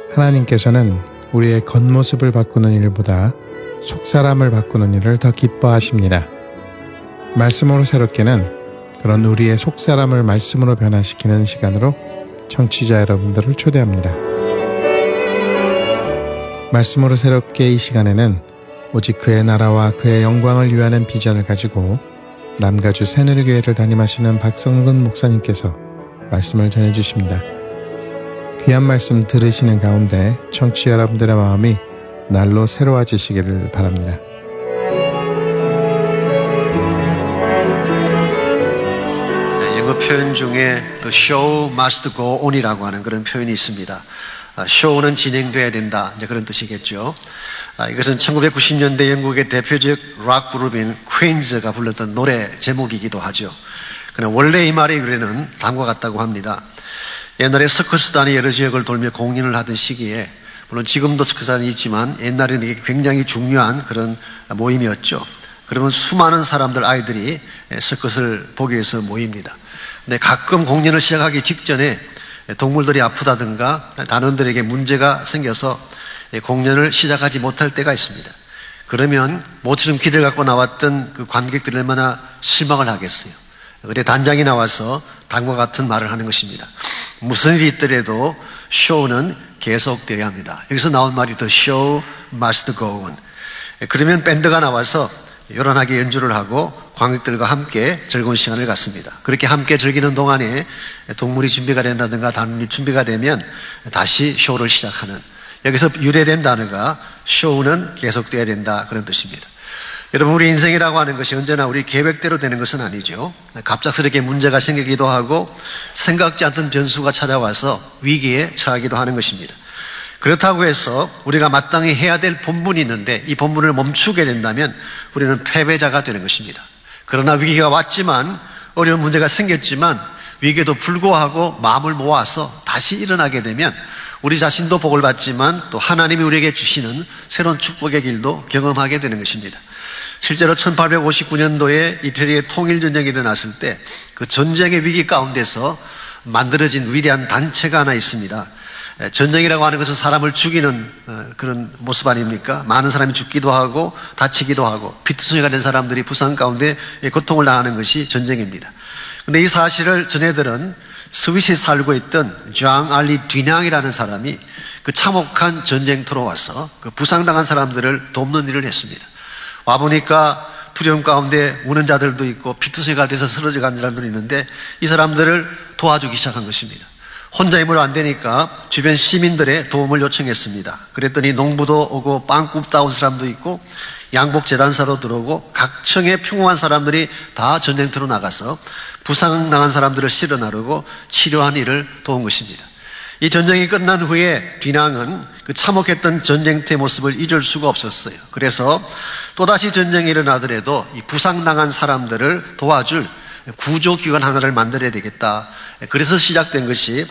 하나님께서는 우리의 겉모습을 바꾸는 일보다 속사람을 바꾸는 일을 더 기뻐하십니다. 말씀으로 새롭게는 그런 우리의 속사람을 말씀으로 변화시키는 시간으로 청취자 여러분들을 초대합니다. 말씀으로 새롭게 이 시간에는 오직 그의 나라와 그의 영광을 위하는 비전을 가지고 남가주 새누리교회를 담임하시는 박성근 목사님께서 말씀을 전해주십니다. 귀한 말씀 들으시는 가운데 청취자 여러분들의 마음이 날로 새로워지시기를 바랍니다. 영어 표현 중에 The show must go on이라고 하는 그런 표현이 있습니다. 쇼는 진행돼야 된다, 이제 그런 뜻이겠죠. 이것은 1990년대 영국의 대표적 락 그룹인 퀸즈가 불렀던 노래 제목이기도 하죠. 그러나 원래 이 말의 유래는 다음과 같다고 합니다. 옛날에 서커스단이 여러 지역을 돌며 공연을 하던 시기에, 물론 지금도 서커스단이 있지만 옛날에는 이게 굉장히 중요한 그런 모임이었죠. 그러면 수많은 사람들, 아이들이 서커스를 보기 위해서 모입니다. 근데 가끔 공연을 시작하기 직전에 동물들이 아프다든가 단원들에게 문제가 생겨서 공연을 시작하지 못할 때가 있습니다. 그러면 모처럼 기대를 갖고 나왔던 그 관객들이 얼마나 실망을 하겠어요. 그때 단장이 나와서 다음과 같은 말을 하는 것입니다. 무슨 일이 있더라도 쇼는 계속되어야 합니다. 여기서 나온 말이 The show must go on. 그러면 밴드가 나와서 요란하게 연주를 하고 관객들과 함께 즐거운 시간을 갖습니다. 그렇게 함께 즐기는 동안에 동물이 준비가 된다든가 단물이 준비가 되면 다시 쇼를 시작하는, 여기서 유래된 단어가 쇼는 계속돼야 된다, 그런 뜻입니다. 여러분, 우리 인생이라고 하는 것이 언제나 우리 계획대로 되는 것은 아니죠. 갑작스럽게 문제가 생기기도 하고 생각지 않던 변수가 찾아와서 위기에 처하기도 하는 것입니다. 그렇다고 해서 우리가 마땅히 해야 될 본분이 있는데 이 본분을 멈추게 된다면 우리는 패배자가 되는 것입니다. 그러나 위기가 왔지만, 어려운 문제가 생겼지만 위기에도 불구하고 마음을 모아서 다시 일어나게 되면 우리 자신도 복을 받지만 또 하나님이 우리에게 주시는 새로운 축복의 길도 경험하게 되는 것입니다. 실제로 1859년도에 이태리의 통일전쟁이 일어났을 때 그 전쟁의 위기 가운데서 만들어진 위대한 단체가 하나 있습니다. 전쟁이라고 하는 것은 사람을 죽이는 그런 모습 아닙니까? 많은 사람이 죽기도 하고 다치기도 하고 피투성이가 된 사람들이 부상 가운데 고통을 당하는 것이 전쟁입니다. 그런데 이 사실을 전해들은 스위스에 살고 있던 장 알리 뒤낭이라는 사람이 그 참혹한 전쟁터로 와서 그 부상당한 사람들을 돕는 일을 했습니다. 와보니까 두려움 가운데 우는 자들도 있고 피투성이가 돼서 쓰러져 간 사람들이 있는데 이 사람들을 도와주기 시작한 것입니다. 혼자 힘으로 안 되니까 주변 시민들의 도움을 요청했습니다. 그랬더니 농부도 오고 빵 굽다 온 사람도 있고 양복재단사로 들어오고 각층의 평범한 사람들이 다 전쟁터로 나가서 부상당한 사람들을 실어 나르고 치료한 일을 도운 것입니다. 이 전쟁이 끝난 후에 뒤낭은 그 참혹했던 전쟁터의 모습을 잊을 수가 없었어요. 그래서 또다시 전쟁이 일어나더라도 이 부상당한 사람들을 도와줄 구조기관 하나를 만들어야 되겠다. 그래서 시작된 것이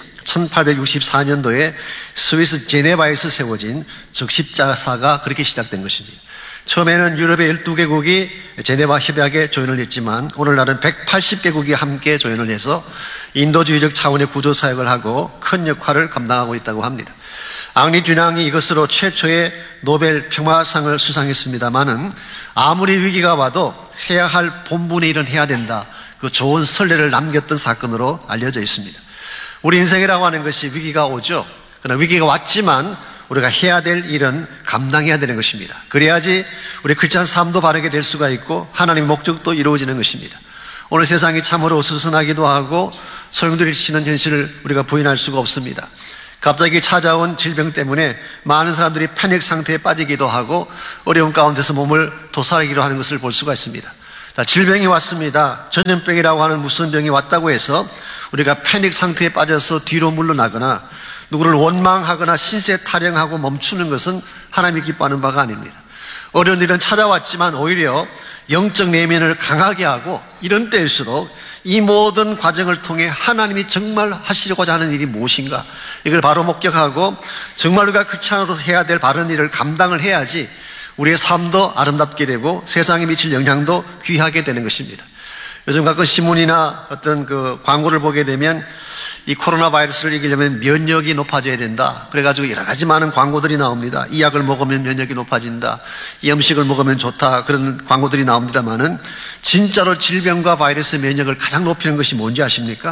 1864년도에 스위스 제네바에서 세워진 적십자사가 그렇게 시작된 것입니다. 처음에는 유럽의 12개국이 제네바 협약에 조연을 했지만 오늘날은 180개국이 함께 조연을 해서 인도주의적 차원의 구조사역을 하고 큰 역할을 감당하고 있다고 합니다. 앙리 듀낭이 이것으로 최초의 노벨 평화상을 수상했습니다마는 아무리 위기가 와도 해야 할 본분의 일은 해야 된다, 그 좋은 선례를 남겼던 사건으로 알려져 있습니다. 우리 인생이라고 하는 것이 위기가 오죠. 그러나 위기가 왔지만 우리가 해야 될 일은 감당해야 되는 것입니다. 그래야지 우리 크리스찬 삶도 바르게 될 수가 있고 하나님의 목적도 이루어지는 것입니다. 오늘 세상이 참으로 어수선하기도 하고 소용돌이치는 현실을 우리가 부인할 수가 없습니다. 갑자기 찾아온 질병 때문에 많은 사람들이 패닉 상태에 빠지기도 하고 어려운 가운데서 몸을 도살하기로 하는 것을 볼 수가 있습니다. 자, 질병이 왔습니다. 전염병이라고 하는 무슨 병이 왔다고 해서 우리가 패닉 상태에 빠져서 뒤로 물러나거나 누구를 원망하거나 신세 타령하고 멈추는 것은 하나님이 기뻐하는 바가 아닙니다. 어려운 일은 찾아왔지만 오히려 영적 내면을 강하게 하고 이런 때일수록 이 모든 과정을 통해 하나님이 정말 하시려고자 하는 일이 무엇인가, 이걸 바로 목격하고 정말 우리가 크리스찬으로서 해야 될 바른 일을 감당을 해야지 우리의 삶도 아름답게 되고 세상에 미칠 영향도 귀하게 되는 것입니다. 요즘 가끔 신문이나 어떤 그 광고를 보게 되면 이 코로나 바이러스를 이기려면 면역이 높아져야 된다. 그래가지고 여러 가지 많은 광고들이 나옵니다. 이 약을 먹으면 면역이 높아진다. 이 음식을 먹으면 좋다. 그런 광고들이 나옵니다만은 진짜로 질병과 바이러스 면역을 가장 높이는 것이 뭔지 아십니까?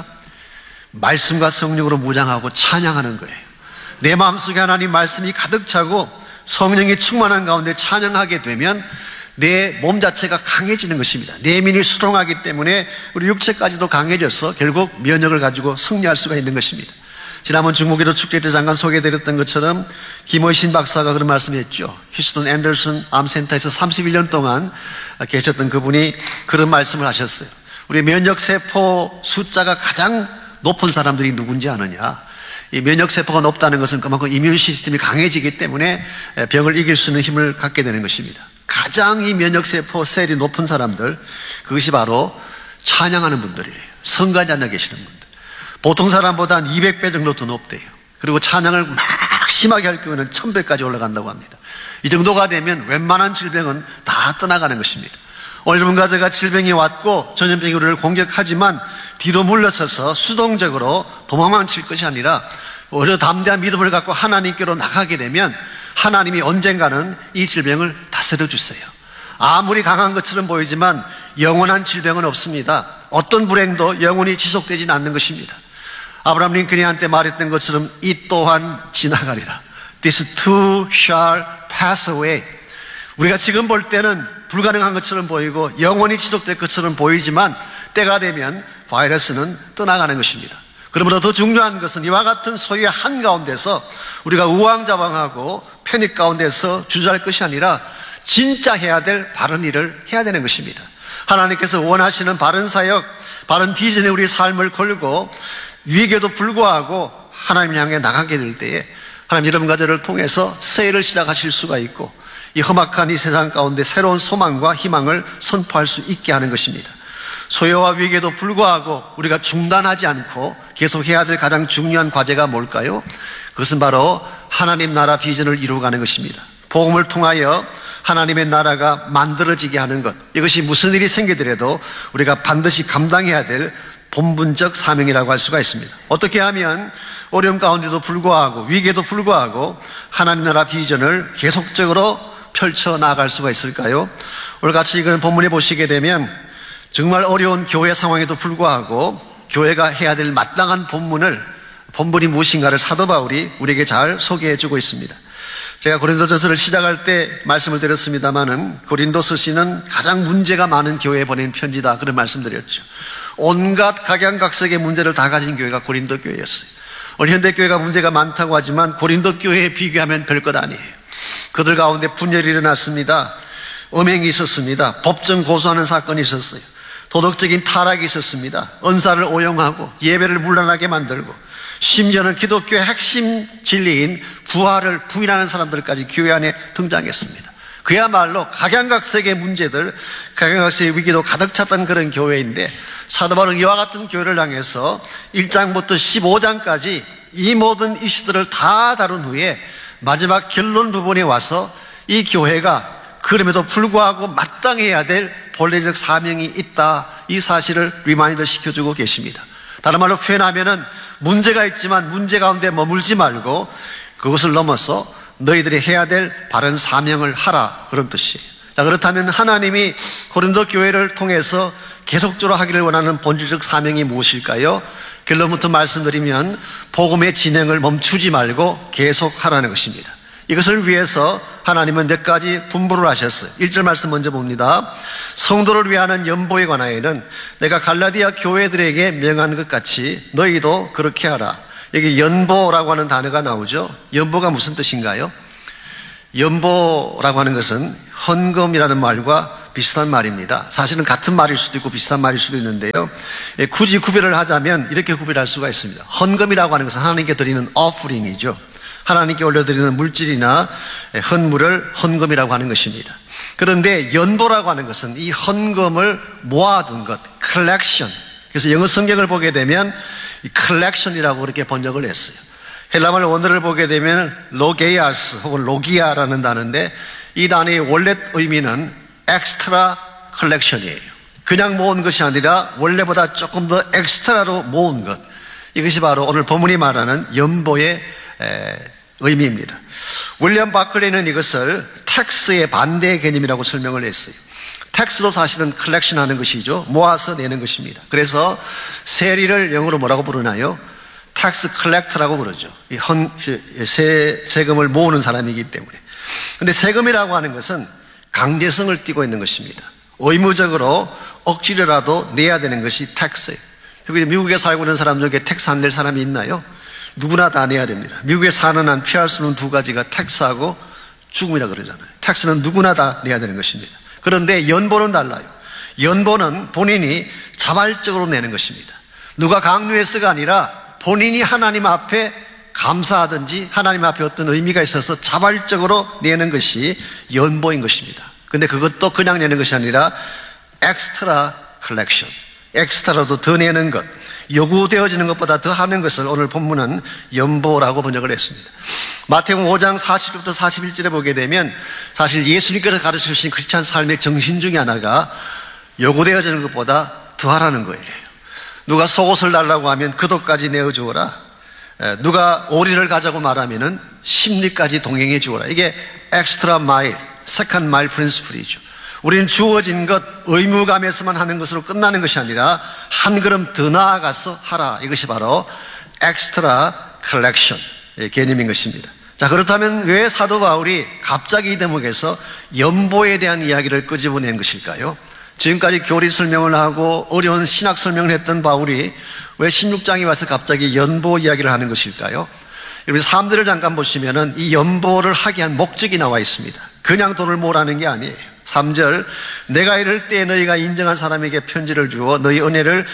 말씀과 성령으로 무장하고 찬양하는 거예요. 내 마음속에 하나님 말씀이 가득 차고 성령이 충만한 가운데 찬양하게 되면 내 몸 자체가 강해지는 것입니다. 내면이 수동하기 때문에 우리 육체까지도 강해져서 결국 면역을 가지고 승리할 수가 있는 것입니다. 지난번 중국에도 축제 때 잠깐 소개해드렸던 것처럼 김의신 박사가 그런 말씀했죠. 휴스턴 앤더슨 암센터에서 31년 동안 계셨던 그분이 그런 말씀을 하셨어요. 우리 면역세포 숫자가 가장 높은 사람들이 누군지 아느냐? 이 면역세포가 높다는 것은 그만큼 이뮤 시스템이 강해지기 때문에 병을 이길 수 있는 힘을 갖게 되는 것입니다. 가장 이 면역세포 셀이 높은 사람들, 그것이 바로 찬양하는 분들이에요. 성가지 앉아 계시는 분들. 보통 사람보다 한 200배 정도 더 높대요. 그리고 찬양을 막 심하게 할 경우는 1000배까지 올라간다고 합니다. 이 정도가 되면 웬만한 질병은 다 떠나가는 것입니다. 오늘 여러분과 제가 질병이 왔고 전염병이 우리를 공격하지만 뒤로 물러서서 수동적으로 도망만 칠 것이 아니라 오히려 담대한 믿음을 갖고 하나님께로 나가게 되면 하나님이 언젠가는 이 질병을 다스려 주세요. 아무리 강한 것처럼 보이지만 영원한 질병은 없습니다. 어떤 불행도 영원히 지속되지는 않는 것입니다. 아브라함 링컨이 한때 말했던 것처럼 이 또한 지나가리라. This too shall pass away. 우리가 지금 볼 때는 불가능한 것처럼 보이고 영원히 지속될 것처럼 보이지만 때가 되면 바이러스는 떠나가는 것입니다. 그러므로 더 중요한 것은 이와 같은 소유의 한가운데서 우리가 우왕좌왕하고 패닉 가운데서 주저할 것이 아니라 진짜 해야 될 바른 일을 해야 되는 것입니다. 하나님께서 원하시는 바른 사역, 바른 비전에 우리 삶을 걸고 위기에도 불구하고 하나님 향해 나가게 될 때에 하나님 여러분과 저를 통해서 새해를 시작하실 수가 있고 이 험악한 이 세상 가운데 새로운 소망과 희망을 선포할 수 있게 하는 것입니다. 소요와 위기에도 불구하고 우리가 중단하지 않고 계속해야 될 가장 중요한 과제가 뭘까요? 그것은 바로 하나님 나라 비전을 이루어가는 것입니다. 복음을 통하여 하나님의 나라가 만들어지게 하는 것, 이것이 무슨 일이 생기더라도 우리가 반드시 감당해야 될 본분적 사명이라고 할 수가 있습니다. 어떻게 하면 어려움 가운데도 불구하고 위기에도 불구하고 하나님 나라 비전을 계속적으로 펼쳐나갈 수가 있을까요? 오늘 같이 이건 본문에 보시게 되면 정말 어려운 교회 상황에도 불구하고 교회가 해야 될 마땅한 본분이 무엇인가를 사도 바울이 우리에게 잘 소개해주고 있습니다. 제가 고린도전서를 시작할 때 말씀을 드렸습니다마는 고린도서시는 가장 문제가 많은 교회에 보낸 편지다 그런 말씀드렸죠. 온갖 각양각색의 문제를 다 가진 교회가 고린도 교회였어요. 오늘 현대교회가 문제가 많다고 하지만 고린도 교회에 비교하면 별것 아니에요. 그들 가운데 분열이 일어났습니다. 음행이 있었습니다. 법정 고소하는 사건이 있었어요. 도덕적인 타락이 있었습니다. 은사를 오용하고 예배를 문란하게 만들고 심지어는 기독교의 핵심 진리인 부활을 부인하는 사람들까지 교회 안에 등장했습니다. 그야말로 각양각색의 문제들, 각양각색의 위기도 가득 찼던 그런 교회인데 사도 바울은 이와 같은 교회를 향해서 1장부터 15장까지 이 모든 이슈들을 다 다룬 후에 마지막 결론 부분에 와서 이 교회가 그럼에도 불구하고 마땅해야 될 본래적 사명이 있다, 이 사실을 리마인드 시켜주고 계십니다. 다른 말로 표현하면은 문제가 있지만 문제 가운데 머물지 말고 그것을 넘어서 너희들이 해야 될 바른 사명을 하라, 그런 뜻이에요. 자, 그렇다면 하나님이 고린도 교회를 통해서 계속적으로 하기를 원하는 본질적 사명이 무엇일까요? 결론부터 말씀드리면 복음의 진행을 멈추지 말고 계속 하라는 것입니다. 이것을 위해서 하나님은 몇 가지 분부를 하셨어요. 1절 말씀 먼저 봅니다. 성도를 위하는 연보에 관하여는 내가 갈라디아 교회들에게 명한 것 같이 너희도 그렇게 하라. 여기 연보라고 하는 단어가 나오죠. 연보가 무슨 뜻인가요? 연보라고 하는 것은 헌금이라는 말과 비슷한 말입니다. 사실은 같은 말일 수도 있고 비슷한 말일 수도 있는데요. 굳이 구별을 하자면 이렇게 구별할 수가 있습니다. 헌금이라고 하는 것은 하나님께 드리는 offering이죠. 하나님께 올려드리는 물질이나 헌물을 헌금이라고 하는 것입니다. 그런데 연보라고 하는 것은 이 헌금을 모아둔 것, collection. 그래서 영어 성경을 보게 되면 이 collection이라고 그렇게 번역을 했어요. 헬라말 원어를 보게 되면 로게아스 혹은 로기아라는 단어인데 이 단어의 원래 의미는 extra collection이에요. 그냥 모은 것이 아니라 원래보다 조금 더 엑스트라로 모은 것. 이것이 바로 오늘 본문이 말하는 연보의 의미입니다. 윌리엄 바클리는 이것을 텍스의 반대 개념이라고 설명을 했어요. 텍스도 사실은 컬렉션하는 것이죠. 모아서 내는 것입니다. 그래서 세리를 영어로 뭐라고 부르나요? 텍스 컬렉터라고 부르죠. 세금을 모으는 사람이기 때문에. 근데 세금이라고 하는 것은 강제성을 띠고 있는 것입니다. 의무적으로 억지로라도 내야 되는 것이 텍스예요. 미국에 살고 있는 사람 중에 텍스 안 낼 사람이 있나요? 누구나 다 내야 됩니다. 미국에 사는 한 피할 수 없는 두 가지가 텍스하고 죽음이라 그러잖아요. 텍스는 누구나 다 내야 되는 것입니다. 그런데 연보는 달라요. 연보는 본인이 자발적으로 내는 것입니다. 누가 강요해서가 아니라 본인이 하나님 앞에 감사하든지 하나님 앞에 어떤 의미가 있어서 자발적으로 내는 것이 연보인 것입니다. 근데 그것도 그냥 내는 것이 아니라 엑스트라 컬렉션, 엑스트라도 더 내는 것, 요구되어지는 것보다 더 하는 것을 오늘 본문은 연보라고 번역을 했습니다. 마태복음 5장 40절부터 41절에 보게 되면 사실 예수님께서 가르쳐 주신 크리스찬 삶의 정신 중에 하나가 요구되어지는 것보다 더 하라는 거예요. 누가 속옷을 달라고 하면 그도까지 내어주어라. 누가 오리를 가자고 말하면은 심리까지 동행해 주어라. 이게 엑스트라 마일, 세컨드 마일 프린시플이죠. 우리는 주어진 것, 의무감에서만 하는 것으로 끝나는 것이 아니라 한 걸음 더 나아가서 하라. 이것이 바로 엑스트라 컬렉션 개념인 것입니다. 자, 그렇다면 왜 사도 바울이 갑자기 이 대목에서 연보에 대한 이야기를 끄집어낸 것일까요? 지금까지 교리 설명을 하고 어려운 신학 설명을 했던 바울이 왜 16장에 와서 갑자기 연보 이야기를 하는 것일까요? 여러분 3절을 잠깐 보시면은 이 연보를 하게 한 목적이 나와 있습니다. 그냥 돈을 모으라는 게 아니에요. 3절, 내가 이럴 때 너희가 인정한 사람에게 편지를 주어 너희 은혜를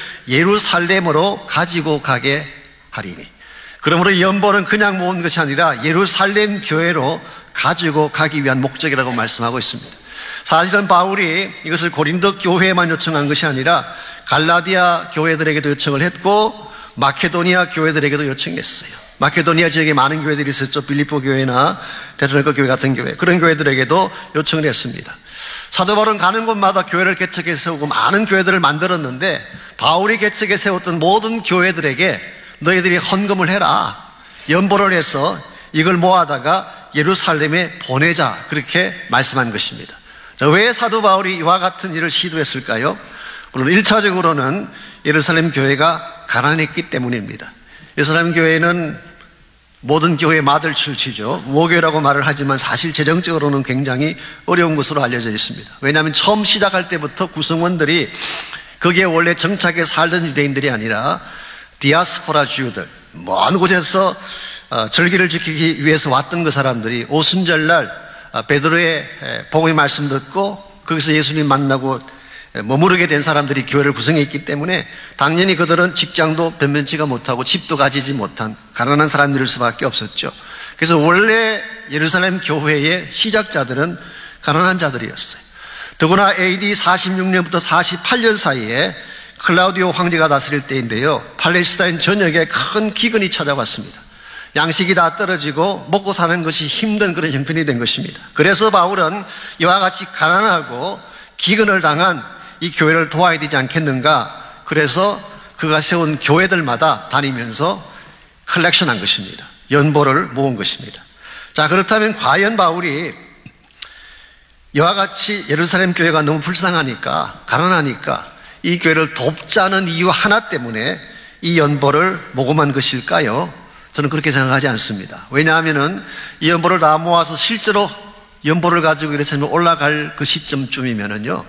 예루살렘으로 가지고 가게 하리니. 그러므로 연보는 그냥 모은 것이 아니라 예루살렘 교회로 가지고 가기 위한 목적이라고 말씀하고 있습니다. 사실은 바울이 이것을 고린도 교회에만 요청한 것이 아니라 갈라디아 교회들에게도 요청을 했고 마케도니아 교회들에게도 요청했어요. 마케도니아 지역에 많은 교회들이 있었죠. 빌립보 교회나 데살로니가 교회 같은 교회, 그런 교회들에게도 요청을 했습니다. 사도 바울은 가는 곳마다 교회를 개척해 세우고 많은 교회들을 만들었는데 바울이 개척해 세웠던 모든 교회들에게 너희들이 헌금을 해라, 연보를 해서 이걸 모아다가 예루살렘에 보내자, 그렇게 말씀한 것입니다. 자, 왜 사도 바울이 이와 같은 일을 시도했을까요? 물론 1차적으로는 예루살렘 교회가 가난했기 때문입니다. 예루살렘 교회는 모든 교회의 마들출치죠. 모교라고 말을 하지만 사실 재정적으로는 굉장히 어려운 것으로 알려져 있습니다. 왜냐하면 처음 시작할 때부터 구성원들이 거기에 원래 정착해 살던 유대인들이 아니라 디아스포라 주유들, 먼 곳에서 절기를 지키기 위해서 왔던 그 사람들이 오순절날 베드로의 복음의 말씀 듣고 거기서 예수님 만나고 머무르게 된 사람들이 교회를 구성했기 때문에 당연히 그들은 직장도 변변치가 못하고 집도 가지지 못한 가난한 사람들일 수밖에 없었죠. 그래서 원래 예루살렘 교회의 시작자들은 가난한 자들이었어요. 더구나 AD 46년부터 48년 사이에 클라우디오 황제가 다스릴 때인데요, 팔레스타인 전역에 큰 기근이 찾아왔습니다. 양식이 다 떨어지고 먹고 사는 것이 힘든 그런 형편이 된 것입니다. 그래서 바울은 이와 같이 가난하고 기근을 당한 이 교회를 도와야 되지 않겠는가, 그래서 그가 세운 교회들마다 다니면서 컬렉션한 것입니다. 연보를 모은 것입니다. 자, 그렇다면 과연 바울이 이와 같이 예루살렘 교회가 너무 불쌍하니까, 가난하니까 이 교회를 돕자는 이유 하나 때문에 이 연보를 모금한 것일까요? 저는 그렇게 생각하지 않습니다. 왜냐하면은 이 연보를 다 모아서 실제로 연보를 가지고 예루살렘에 올라갈 그 시점쯤이면은요,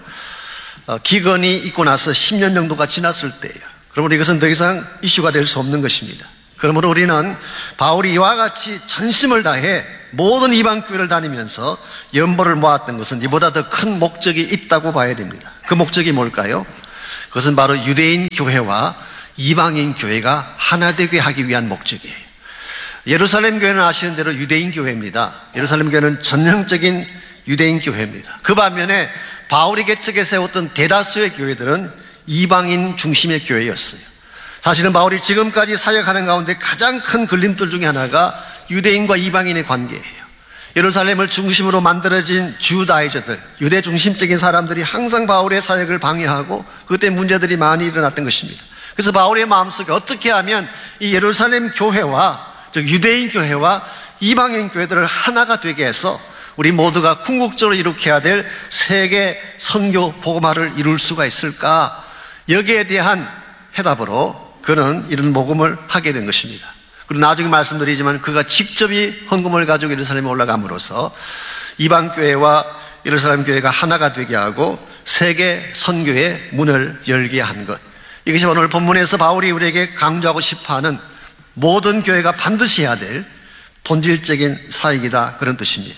기근이 있고 나서 10년 정도가 지났을 때예요. 그러므로 이것은 더 이상 이슈가 될 수 없는 것입니다. 그러므로 우리는 바울이 이와 같이 전심을 다해 모든 이방 교회를 다니면서 연보를 모았던 것은 이보다 더 큰 목적이 있다고 봐야 됩니다. 그 목적이 뭘까요? 그것은 바로 유대인 교회와 이방인 교회가 하나 되게 하기 위한 목적이에요. 예루살렘 교회는 아시는 대로 유대인 교회입니다. 예루살렘 교회는 전형적인 유대인 교회입니다. 그 반면에 바울이 개척해 세웠던 대다수의 교회들은 이방인 중심의 교회였어요. 사실은 바울이 지금까지 사역하는 가운데 가장 큰 걸림돌 중에 하나가 유대인과 이방인의 관계예요. 예루살렘을 중심으로 만들어진 주다이저들, 유대 중심적인 사람들이 항상 바울의 사역을 방해하고 그때 문제들이 많이 일어났던 것입니다. 그래서 바울의 마음속에 어떻게 하면 이 예루살렘 교회와 즉 유대인 교회와 이방인 교회들을 하나가 되게 해서 우리 모두가 궁극적으로 이룩해야 될 세계 선교 복음화를 이룰 수가 있을까? 여기에 대한 해답으로 그는 이런 모금을 하게 된 것입니다. 그리고 나중에 말씀드리지만 그가 직접이 헌금을 가지고 예루살렘에 올라감으로써 이방 교회와 예루살렘 교회가 하나가 되게 하고 세계 선교의 문을 열게 한 것. 이것이 오늘 본문에서 바울이 우리에게 강조하고 싶어하는 모든 교회가 반드시 해야 될 본질적인 사역이다, 그런 뜻입니다.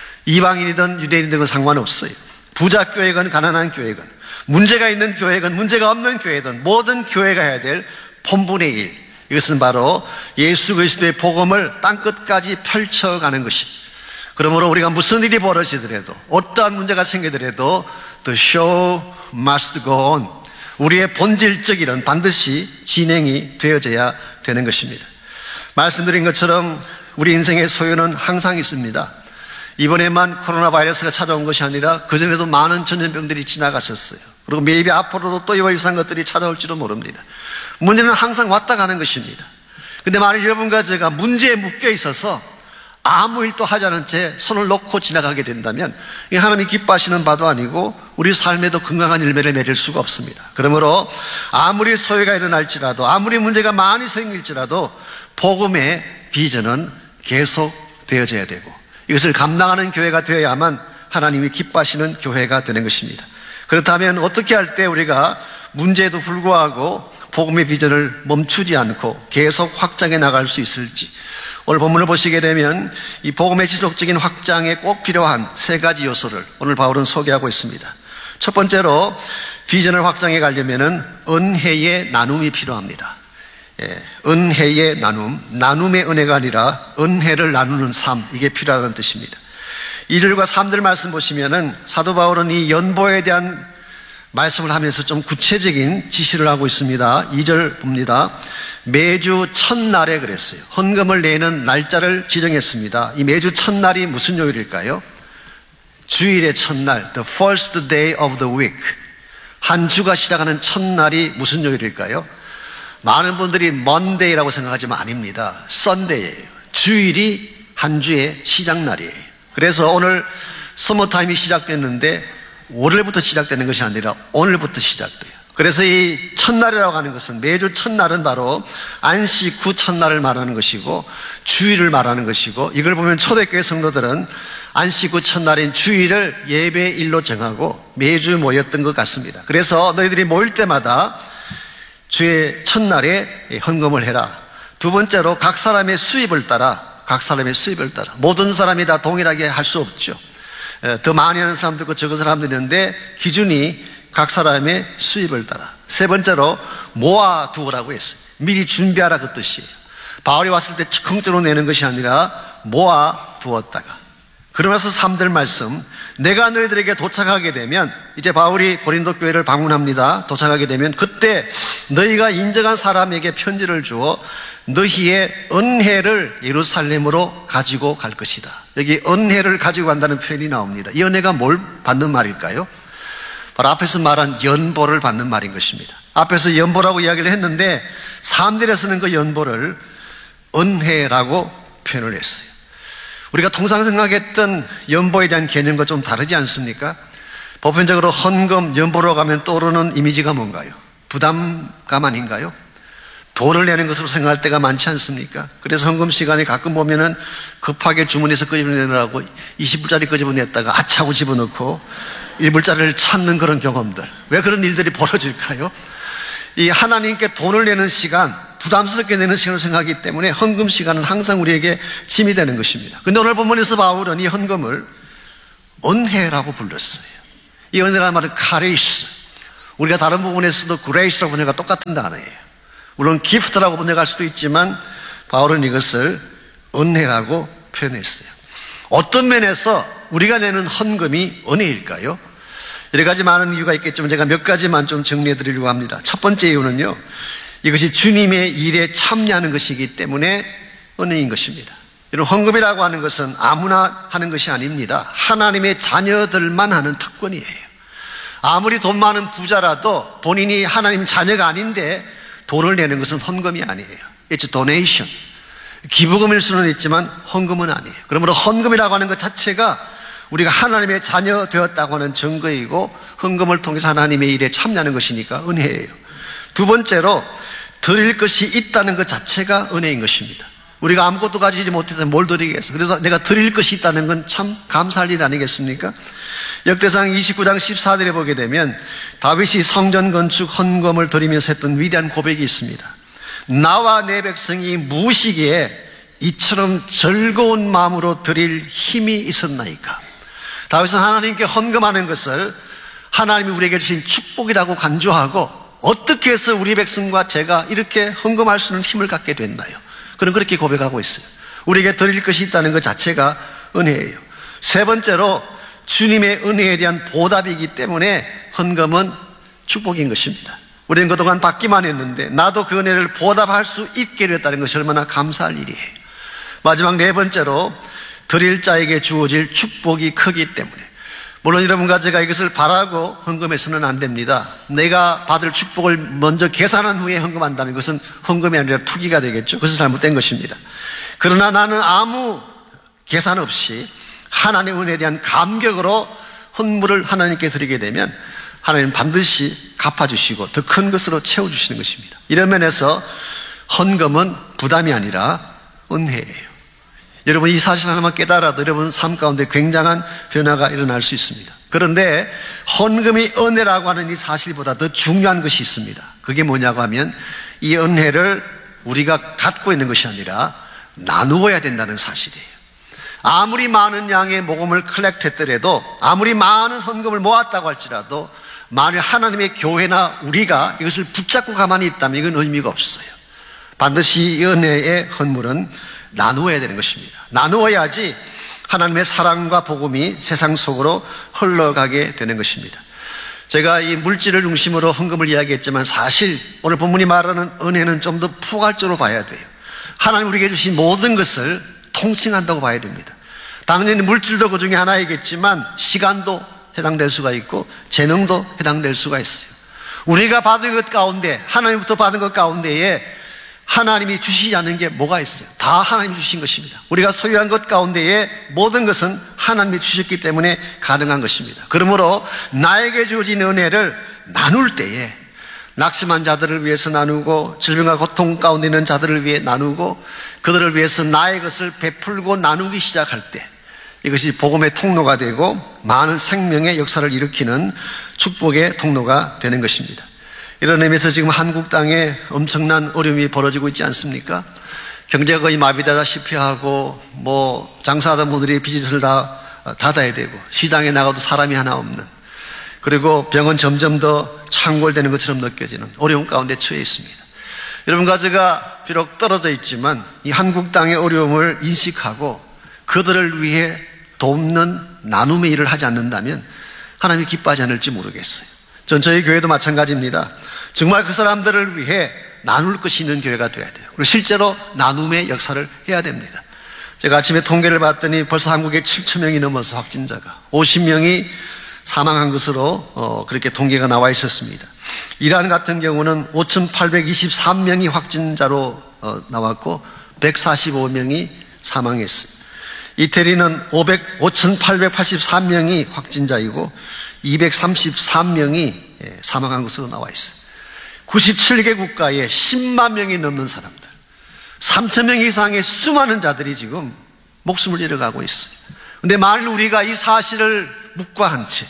이방인이든 유대인이든 상관없어요. 부자 교회건 가난한 교회건 문제가 있는 교회건 문제가 없는 교회든 모든 교회가 해야 될 본분의 일, 이것은 바로 예수 그리스도의 복음을 땅끝까지 펼쳐가는 것입니다. 그러므로 우리가 무슨 일이 벌어지더라도 어떠한 문제가 생기더라도 The show must go on. 우리의 본질적 일은 반드시 진행이 되어져야 되는 것입니다. 말씀드린 것처럼 우리 인생의 소요는 항상 있습니다. 이번에만 코로나 바이러스가 찾아온 것이 아니라 그전에도 많은 전염병들이 지나갔었어요. 그리고 매일 앞으로도 또 이와 유사한 것들이 찾아올지도 모릅니다. 문제는 항상 왔다 가는 것입니다. 근데 만약 여러분과 제가 문제에 묶여 있어서 아무 일도 하지 않은 채 손을 놓고 지나가게 된다면 하나님이 기뻐하시는 바도 아니고 우리 삶에도 건강한 열매를 맺을 수가 없습니다. 그러므로 아무리 소외가 일어날지라도 아무리 문제가 많이 생길지라도 복음의 비전은 계속 되어져야 되고 이것을 감당하는 교회가 되어야만 하나님이 기뻐하시는 교회가 되는 것입니다. 그렇다면 어떻게 할 때 우리가 문제에도 불구하고 복음의 비전을 멈추지 않고 계속 확장해 나갈 수 있을지, 오늘 본문을 보시게 되면 이 복음의 지속적인 확장에 꼭 필요한 세 가지 요소를 오늘 바울은 소개하고 있습니다. 첫 번째로 비전을 확장해 가려면 은혜의 나눔이 필요합니다. 은혜의 나눔, 나눔의 은혜가 아니라 은혜를 나누는 삶, 이게 필요하다는 뜻입니다. 2절과 3절 말씀 보시면은 사도 바울은 이 연보에 대한 말씀을 하면서 좀 구체적인 지시를 하고 있습니다. 2절 봅니다. 매주 첫날에 그랬어요. 헌금을 내는 날짜를 지정했습니다. 이 매주 첫날이 무슨 요일일까요? 주일의 첫날, the first day of the week. 한 주가 시작하는 첫날이 무슨 요일일까요? 많은 분들이 Monday라고 생각하지만 아닙니다. Sunday예요. 주일이 한 주의 시작날이에요. 그래서 오늘 서머타임이 시작됐는데 월요일부터 시작되는 것이 아니라 오늘부터 시작돼요. 그래서 이 첫날이라고 하는 것은 매주 첫날은 바로 안식 후 첫날을 말하는 것이고 주일을 말하는 것이고, 이걸 보면 초대교회 성도들은 안식 후 첫날인 주일을 예배일로 정하고 매주 모였던 것 같습니다. 그래서 너희들이 모일 때마다 주의 첫날에 헌금을 해라. 두 번째로 각 사람의 수입을 따라 모든 사람이 다 동일하게 할 수 없죠. 더 많이 하는 사람도 있고 적은 사람도 있는데 기준이 각 사람의 수입을 따라. 세 번째로 모아두라고 했어요. 미리 준비하라, 그 뜻이에요. 바울이 왔을 때 즉흥적으로 내는 것이 아니라 모아두었다가. 그러면서 3절 말씀, 내가 너희들에게 도착하게 되면, 이제 바울이 고린도 교회를 방문합니다. 도착하게 되면 그때 너희가 인정한 사람에게 편지를 주어 너희의 은혜를 예루살렘으로 가지고 갈 것이다. 여기 은혜를 가지고 간다는 표현이 나옵니다. 이 은혜가 뭘 받는 말일까요? 바로 앞에서 말한 연보를 받는 말인 것입니다. 앞에서 연보라고 이야기를 했는데 3절에서는 그 연보를 은혜라고 표현을 했어요. 우리가 통상 생각했던 연보에 대한 개념과 좀 다르지 않습니까? 보편적으로 헌금, 연보로 가면 떠오르는 이미지가 뭔가요? 부담감 아닌가요? 돈을 내는 것으로 생각할 때가 많지 않습니까? 그래서 헌금 시간에 가끔 보면은 급하게 주머니에서 끄집어내느라고 20불짜리 끄집어냈다가 아차고 집어넣고 1불짜리를 찾는 그런 경험들. 왜 그런 일들이 벌어질까요? 이 하나님께 돈을 내는 시간, 부담스럽게 내는 시간을 생각하기 때문에 헌금 시간은 항상 우리에게 짐이 되는 것입니다. 근데 오늘 본문에서 바울은 이 헌금을 은혜라고 불렀어요. 이 은혜라는 말은 카레이스. 우리가 다른 부분에서도 그레이스라고 번역가 똑같은 단어예요. 물론 기프트라고 번역할 수도 있지만 바울은 이것을 은혜라고 표현했어요. 어떤 면에서 우리가 내는 헌금이 은혜일까요? 여러 가지 많은 이유가 있겠지만 제가 몇 가지만 좀 정리해 드리려고 합니다. 첫 번째 이유는요, 이것이 주님의 일에 참여하는 것이기 때문에 은혜인 것입니다. 여러분, 헌금이라고 하는 것은 아무나 하는 것이 아닙니다. 하나님의 자녀들만 하는 특권이에요. 아무리 돈 많은 부자라도 본인이 하나님 자녀가 아닌데 돈을 내는 것은 헌금이 아니에요. It's donation. 기부금일 수는 있지만 헌금은 아니에요. 그러므로 헌금이라고 하는 것 자체가 우리가 하나님의 자녀 되었다고 하는 증거이고 헌금을 통해서 하나님의 일에 참여하는 것이니까 은혜예요. 두 번째로 드릴 것이 있다는 것 자체가 은혜인 것입니다. 우리가 아무것도 가지지 못해서 뭘 드리겠어. 그래서 내가 드릴 것이 있다는 건 참 감사할 일 아니겠습니까? 역대상 29장 14절에 보게 되면 다윗이 성전 건축 헌금을 드리면서 했던 위대한 고백이 있습니다. 나와 내 백성이 무엇이기에 이처럼 즐거운 마음으로 드릴 힘이 있었나이까. 다윗은 하나님께 헌금하는 것을 하나님이 우리에게 주신 축복이라고 간주하고 어떻게 해서 우리 백성과 제가 이렇게 헌금할 수 있는 힘을 갖게 됐나요? 그는 그렇게 고백하고 있어요. 우리에게 드릴 것이 있다는 것 자체가 은혜예요. 세 번째로 주님의 은혜에 대한 보답이기 때문에 헌금은 축복인 것입니다. 우리는 그동안 받기만 했는데 나도 그 은혜를 보답할 수 있게 됐다는 것이 얼마나 감사할 일이에요. 마지막 네 번째로 드릴 자에게 주어질 축복이 크기 때문에, 물론 여러분과 제가 이것을 바라고 헌금해서는 안 됩니다. 내가 받을 축복을 먼저 계산한 후에 헌금한다면 그것은 헌금이 아니라 투기가 되겠죠. 그것은 잘못된 것입니다. 그러나 나는 아무 계산 없이 하나님의 은혜에 대한 감격으로 헌물을 하나님께 드리게 되면 하나님은 반드시 갚아주시고 더 큰 것으로 채워주시는 것입니다. 이런 면에서 헌금은 부담이 아니라 은혜예요. 여러분 이 사실 하나만 깨달아도 여러분 삶 가운데 굉장한 변화가 일어날 수 있습니다. 그런데 헌금이 은혜라고 하는 이 사실보다 더 중요한 것이 있습니다. 그게 뭐냐고 하면 이 은혜를 우리가 갖고 있는 것이 아니라 나누어야 된다는 사실이에요. 아무리 많은 양의 모금을 컬렉트했더라도, 아무리 많은 헌금을 모았다고 할지라도 만일 하나님의 교회나 우리가 이것을 붙잡고 가만히 있다면 이건 의미가 없어요. 반드시 이 은혜의 헌물은 나누어야 되는 것입니다. 나누어야지 하나님의 사랑과 복음이 세상 속으로 흘러가게 되는 것입니다. 제가 이 물질을 중심으로 헌금을 이야기했지만 사실 오늘 본문이 말하는 은혜는 좀 더 포괄적으로 봐야 돼요. 하나님 우리에게 주신 모든 것을 통칭한다고 봐야 됩니다. 당연히 물질도 그 중에 하나이겠지만 시간도 해당될 수가 있고 재능도 해당될 수가 있어요. 우리가 받은 것 가운데, 하나님부터 받은 것 가운데에 하나님이 주시지 않는 게 뭐가 있어요? 다 하나님이 주신 것입니다. 우리가 소유한 것 가운데에 모든 것은 하나님이 주셨기 때문에 가능한 것입니다. 그러므로 나에게 주어진 은혜를 나눌 때에 낙심한 자들을 위해서 나누고 질병과 고통 가운데 있는 자들을 위해 나누고 그들을 위해서 나의 것을 베풀고 나누기 시작할 때 이것이 복음의 통로가 되고 많은 생명의 역사를 일으키는 축복의 통로가 되는 것입니다. 이런 의미에서 지금 한국 땅에 엄청난 어려움이 벌어지고 있지 않습니까? 경제가 거의 마비되다시피 하고 장사하던 분들이 비즈니스를 다 닫아야 되고 시장에 나가도 사람이 하나 없는, 그리고 병은 점점 더 창궐되는 것처럼 느껴지는 어려움 가운데 처해 있습니다. 여러분과 제가 비록 떨어져 있지만 이 한국 땅의 어려움을 인식하고 그들을 위해 돕는 나눔의 일을 하지 않는다면 하나님이 기뻐하지 않을지 모르겠어요. 전 저희 교회도 마찬가지입니다. 정말 그 사람들을 위해 나눌 것이 있는 교회가 되어야 돼요. 그리고 실제로 나눔의 역사를 해야 됩니다. 제가 아침에 통계를 봤더니 벌써 한국에 7천 명이 넘어서 확진자가 50명이 사망한 것으로 그렇게 통계가 나와 있었습니다. 이란 같은 경우는 5,823명이 확진자로 나왔고 145명이 사망했어요. 이태리는 5,883명이 확진자이고 233명이 사망한 것으로 나와 있어요. 97개 국가에 10만 명이 넘는 사람들, 3천 명 이상의 수많은 자들이 지금 목숨을 잃어가고 있어요. 그런데 만일 우리가 이 사실을 묵과한 채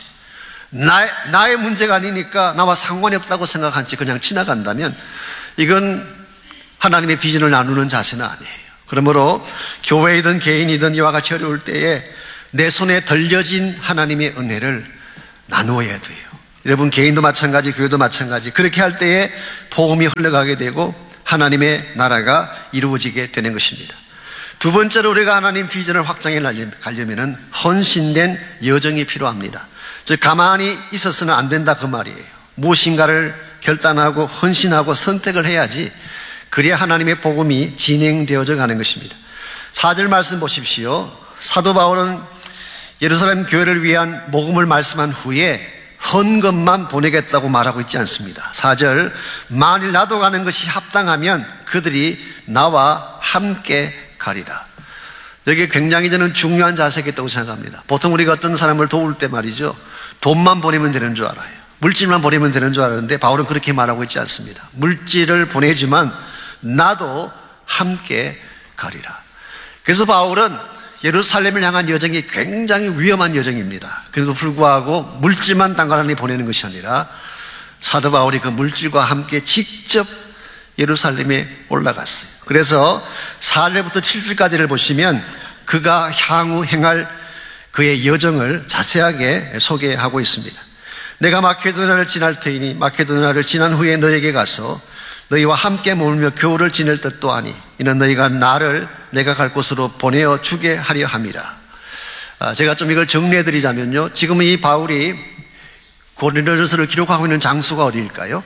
나의 문제가 아니니까 나와 상관이 없다고 생각한 채 그냥 지나간다면 이건 하나님의 비전을 나누는 자세는 아니에요. 그러므로 교회이든 개인이든 이와 같이 어려울 때에 내 손에 덜려진 하나님의 은혜를 나누어야 돼요. 여러분 개인도 마찬가지, 교회도 마찬가지. 그렇게 할 때에 복음이 흘러가게 되고 하나님의 나라가 이루어지게 되는 것입니다. 두 번째로 우리가 하나님 비전을 확장해 가려면 헌신된 여정이 필요합니다. 즉 가만히 있어서는 안 된다 그 말이에요. 무엇인가를 결단하고 헌신하고 선택을 해야지 그래야 하나님의 복음이 진행되어져 가는 것입니다. 4절 말씀 보십시오. 사도 바울은 예루살렘 교회를 위한 복음을 말씀한 후에 헌금만 보내겠다고 말하고 있지 않습니다. 4절, 만일 나도 가는 것이 합당하면 그들이 나와 함께 가리라. 여기에 굉장히 저는 중요한 자세가 있다고 생각합니다. 보통 우리가 어떤 사람을 도울 때 말이죠, 돈만 보내면 되는 줄 알아요. 물질만 보내면 되는 줄 알았는데 바울은 그렇게 말하고 있지 않습니다. 물질을 보내지만 나도 함께 가리라. 그래서 바울은 예루살렘을 향한 여정이 굉장히 위험한 여정입니다. 그래도 불구하고 물질만 단간하니 보내는 것이 아니라 사도 바울이 그 물질과 함께 직접 예루살렘에 올라갔어요. 그래서 4절부터 7절까지를 보시면 그가 향후 행할 그의 여정을 자세하게 소개하고 있습니다. 내가 마케도냐를 지날 터이니 마케도냐를 지난 후에 너에게 가서 너희와 함께 머물며 겨울을 지낼 뜻도 아니 이는 너희가 나를 내가 갈 곳으로 보내어 주게 하려 함이라. 제가 좀 이걸 정리해 드리자면요, 지금 이 바울이 고린도전서를 기록하고 있는 장소가 어디일까요?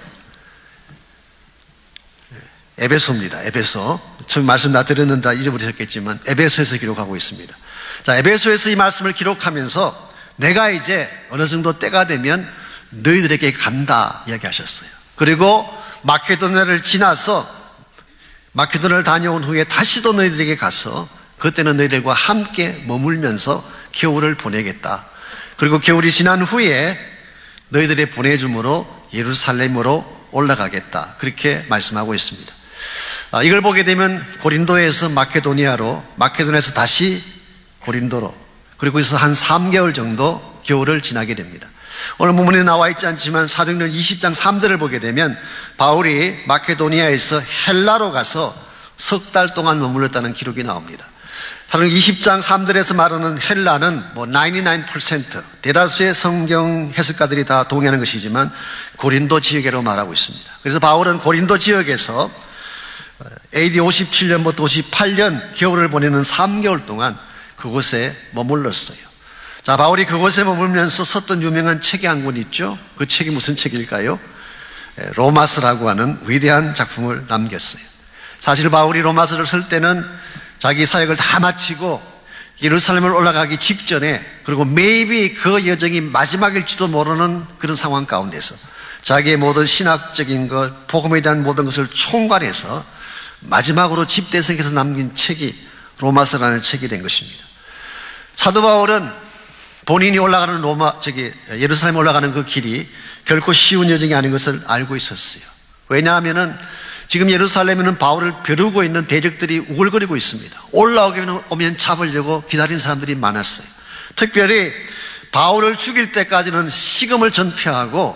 에베소입니다. 에베소. 처음 말씀 다 드렸는데 다 잊어버리셨겠지만 에베소에서 기록하고 있습니다. 자, 에베소에서 이 말씀을 기록하면서 내가 이제 어느 정도 때가 되면 너희들에게 간다 이야기하셨어요. 그리고 마케도냐를 지나서 마케도냐를 다녀온 후에 다시 또 너희들에게 가서 그때는 너희들과 함께 머물면서 겨울을 보내겠다. 그리고 겨울이 지난 후에 너희들의 보내줌으로 예루살렘으로 올라가겠다. 그렇게 말씀하고 있습니다. 이걸 보게 되면 고린도에서 마케도니아로, 마케도니아에서 다시 고린도로, 그리고 그래서 한 3개월 정도 겨울을 지나게 됩니다. 오늘 본문에 나와 있지 않지만 사도행전 20장 3절을 보게 되면 바울이 마케도니아에서 헬라로 가서 석 달 동안 머물렀다는 기록이 나옵니다. 사도행전 20장 3절에서 말하는 헬라는 99% 대다수의 성경 해석가들이 다 동의하는 것이지만 고린도 지역으로 말하고 있습니다. 그래서 바울은 고린도 지역에서 AD 57년부터 58년 겨울을 보내는 3개월 동안 그곳에 머물렀어요. 자, 바울이 그곳에 머물면서 썼던 유명한 책이 한 권 있죠. 그 책이 무슨 책일까요? 로마서라고 하는 위대한 작품을 남겼어요. 사실 바울이 로마서를 쓸 때는 자기 사역을 다 마치고 예루살렘을 올라가기 직전에, 그리고 maybe 그 여정이 마지막일지도 모르는 그런 상황 가운데서 자기의 모든 신학적인 것, 복음에 대한 모든 것을 총괄해서 마지막으로 집대성에서 남긴 책이 로마서라는 책이 된 것입니다. 사도 바울은 본인이 올라가는 예루살렘 올라가는 그 길이 결코 쉬운 여정이 아닌 것을 알고 있었어요. 왜냐하면은 지금 예루살렘에는 바울을 벼르고 있는 대적들이 우글거리고 있습니다. 올라오면 잡으려고 기다린 사람들이 많았어요. 특별히 바울을 죽일 때까지는 시금을 전폐하고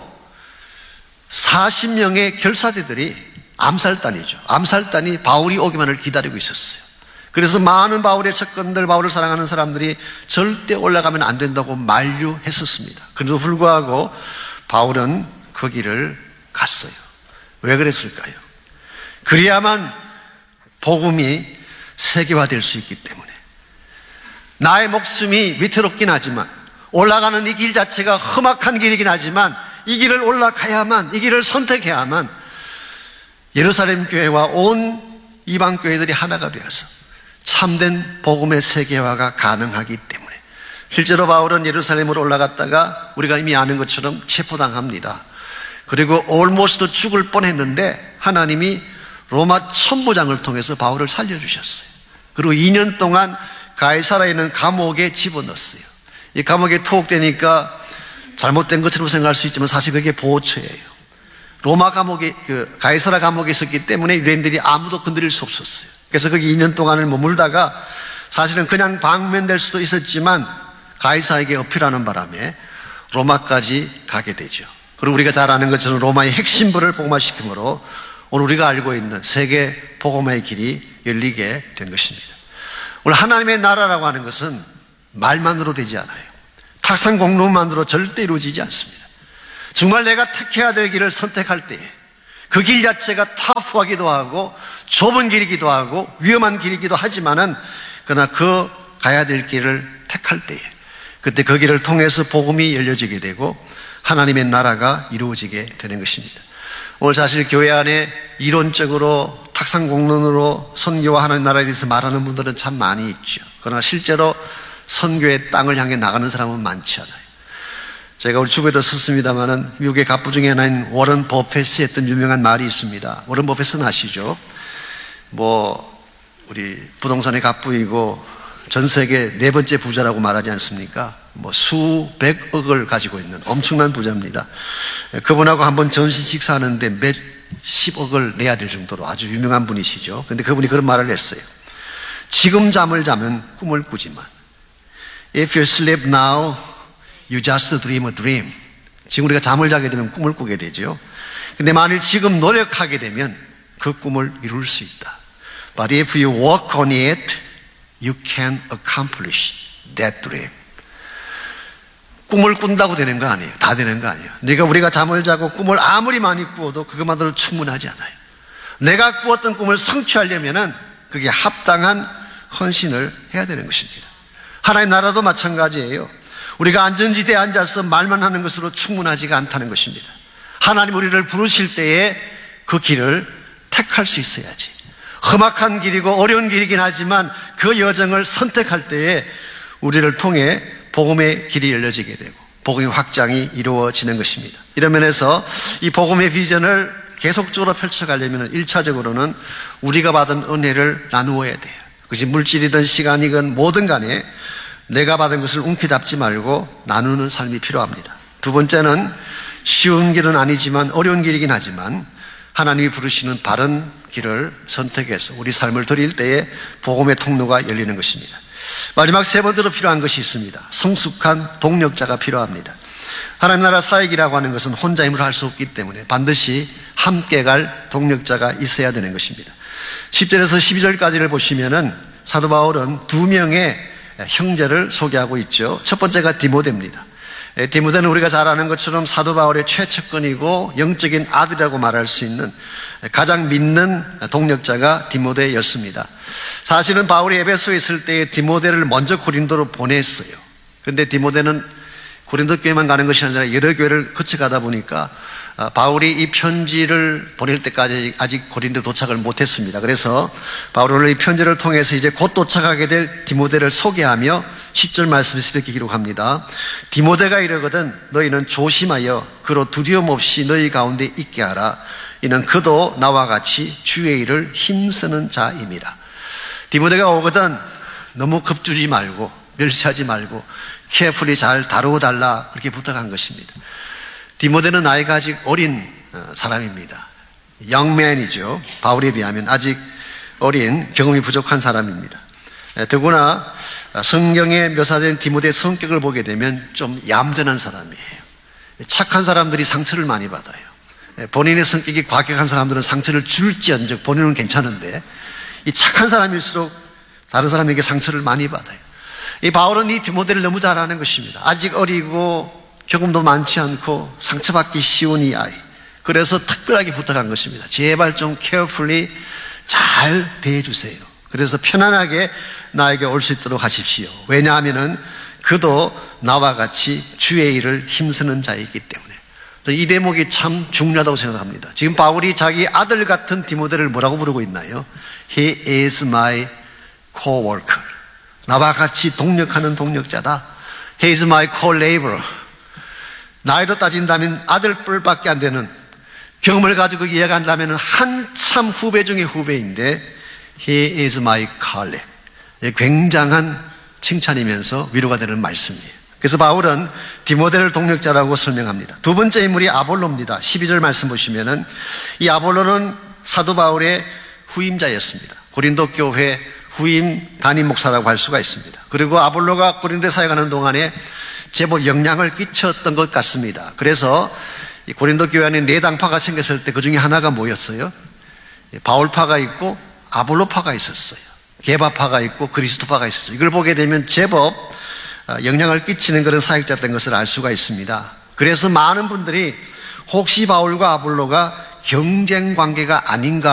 40명의 결사대들이 암살단이 바울이 오기만을 기다리고 있었어요. 그래서 많은 바울의 측근들, 바울을 사랑하는 사람들이 절대 올라가면 안 된다고 만류했었습니다. 그래도 불구하고 바울은 그 길을 갔어요. 왜 그랬을까요? 그래야만 복음이 세계화될 수 있기 때문에. 나의 목숨이 위태롭긴 하지만, 올라가는 이 길 자체가 험악한 길이긴 하지만 이 길을 올라가야만, 이 길을 선택해야만 예루살렘 교회와 온 이방 교회들이 하나가 되어서 참된 복음의 세계화가 가능하기 때문에. 실제로 바울은 예루살렘으로 올라갔다가 우리가 이미 아는 것처럼 체포당합니다. 그리고 almost 죽을 뻔했는데 하나님이 로마 천부장을 통해서 바울을 살려주셨어요. 그리고 2년 동안 가이사라에 있는 감옥에 집어넣었어요. 이 감옥에 투옥되니까 잘못된 것처럼 생각할 수 있지만 사실 그게 보호처예요. 로마 감옥에, 가이사라 감옥에 있었기 때문에 유대인들이 아무도 건드릴 수 없었어요. 그래서 거기 2년 동안을 머물다가 사실은 그냥 방면될 수도 있었지만 가이사에게 어필하는 바람에 로마까지 가게 되죠. 그리고 우리가 잘 아는 것처럼 로마의 핵심부를 복음화시킴으로 오늘 우리가 알고 있는 세계 복음화의 길이 열리게 된 것입니다. 오늘 하나님의 나라라고 하는 것은 말만으로 되지 않아요. 탁상 공론만으로 절대 이루어지지 않습니다. 정말 내가 택해야 될 길을 선택할 때에 그 길 자체가 터프하기도 하고 좁은 길이기도 하고 위험한 길이기도 하지만은 그러나 그 가야 될 길을 택할 때에 그때 그 길을 통해서 복음이 열려지게 되고 하나님의 나라가 이루어지게 되는 것입니다. 오늘 사실 교회 안에 이론적으로 탁상공론으로 선교와 하나님 나라에 대해서 말하는 분들은 참 많이 있죠. 그러나 실제로 선교의 땅을 향해 나가는 사람은 많지 않아요. 제가 우리 주부에도 썼습니다마는 미국의 갑부 중에 하나인 워런 버핏이 했던 유명한 말이 있습니다. 워런 버핏은 아시죠? 우리 부동산의 갑부이고 전 세계 네 번째 부자라고 말하지 않습니까? 수백억을 가지고 있는 엄청난 부자입니다. 그분하고 한번 점심 식사하는데 몇십억을 내야 될 정도로 아주 유명한 분이시죠. 그런데 그분이 그런 말을 했어요. 지금 잠을 자면 꿈을 꾸지만 If you sleep now, you just dream a dream. 지금 우리가 잠을 자게 되면 꿈을 꾸게 되죠. 근데 만일 지금 노력하게 되면 그 꿈을 이룰 수 있다. But if you work on it, you can accomplish that dream. 꿈을 꾼다고 되는 거 아니에요. 다 되는 거 아니에요. 우리가 잠을 자고 꿈을 아무리 많이 꾸어도 그것만으로 충분하지 않아요. 내가 꾸었던 꿈을 성취하려면은 그게 합당한 헌신을 해야 되는 것입니다. 하나님 나라도 마찬가지예요. 우리가 안전지대에 앉아서 말만 하는 것으로 충분하지가 않다는 것입니다. 하나님 우리를 부르실 때에 그 길을 택할 수 있어야지. 험악한 길이고 어려운 길이긴 하지만 그 여정을 선택할 때에 우리를 통해 복음의 길이 열려지게 되고 복음의 확장이 이루어지는 것입니다. 이런 면에서 이 복음의 비전을 계속적으로 펼쳐가려면 1차적으로는 우리가 받은 은혜를 나누어야 돼요. 그것이 물질이든 시간이든 뭐든 간에 내가 받은 것을 움켜잡지 말고 나누는 삶이 필요합니다. 두 번째는 쉬운 길은 아니지만 어려운 길이긴 하지만 하나님이 부르시는 바른 길을 선택해서 우리 삶을 드릴 때에 복음의 통로가 열리는 것입니다. 마지막 세 번째로 필요한 것이 있습니다. 성숙한 동력자가 필요합니다. 하나님 나라 사역이라고 하는 것은 혼자 힘으로 할 수 없기 때문에 반드시 함께 갈 동력자가 있어야 되는 것입니다. 10절에서 12절까지를 보시면은 사도 바울은 두 명의 형제를 소개하고 있죠. 첫 번째가 디모데입니다. 디모데는 우리가 잘 아는 것처럼 사도 바울의 최측근이고 영적인 아들이라고 말할 수 있는 가장 믿는 동력자가 디모데였습니다. 사실은 바울이 에베소에 있을 때 디모데를 먼저 고린도로 보냈어요. 그런데 디모데는 고린도 교회만 가는 것이 아니라 여러 교회를 거쳐가다 보니까 바울이 이 편지를 보낼 때까지 아직 고린도 도착을 못했습니다. 그래서 바울은 이 편지를 통해서 이제 곧 도착하게 될 디모데를 소개하며 10절 말씀에서 이렇게 기록합니다. 디모데가 이르거든 너희는 조심하여 그로 두려움 없이 너희 가운데 있게 하라. 이는 그도 나와 같이 주의 일을 힘쓰는 자임이라. 디모데가 오거든 너무 겁주지 말고 멸시하지 말고 케어풀리 잘 다루어달라 그렇게 부탁한 것입니다. 디모데는 나이가 아직 어린 사람입니다. 영맨이죠. 바울에 비하면 아직 어린 경험이 부족한 사람입니다. 더구나 성경에 묘사된 디모데의 성격을 보게 되면 좀 얌전한 사람이에요. 착한 사람들이 상처를 많이 받아요. 본인의 성격이 과격한 사람들은 상처를 줄지언정 본인은 괜찮은데 이 착한 사람일수록 다른 사람에게 상처를 많이 받아요. 이 바울은 이 디모데를 너무 잘 아는 것입니다. 아직 어리고 경험도 많지 않고 상처받기 쉬운 이 아이. 그래서 특별하게 부탁한 것입니다. 제발 좀 carefully 잘 대해주세요. 그래서 편안하게 나에게 올 수 있도록 하십시오. 왜냐하면은 그도 나와 같이 주의 일을 힘쓰는 자이기 때문에. 이 대목이 참 중요하다고 생각합니다. 지금 바울이 자기 아들 같은 디모데를 뭐라고 부르고 있나요? He is my co-worker. 나와 같이 동력하는 동력자다. He is my co-laborer. 나이로 따진다면 아들뻘밖에 안 되는 경험을 가지고 이야기한다면 한참 후배 중에 후배인데 He is my colleague. 굉장한 칭찬이면서 위로가 되는 말씀이에요. 그래서 바울은 디모데를 동력자라고 설명합니다. 두 번째 인물이 아볼로입니다. 12절 말씀 보시면은 이 아볼로는 사도 바울의 후임자였습니다. 고린도 교회 후임 담임 목사라고 할 수가 있습니다. 그리고 아볼로가 고린도에 사역하는 동안에 제법 영향을 끼쳤던 것 같습니다. 그래서 이 고린도 교회 안에 네 당파가 생겼을 때 그 중에 하나가 뭐였어요? 바울파가 있고 아볼로파가 있었어요. 게바파가 있고 그리스도파가 있었어요. 이걸 보게 되면 제법 영향을 끼치는 그런 사역자였던 것을 알 수가 있습니다. 그래서 많은 분들이 혹시 바울과 아볼로가 경쟁 관계가 아닌가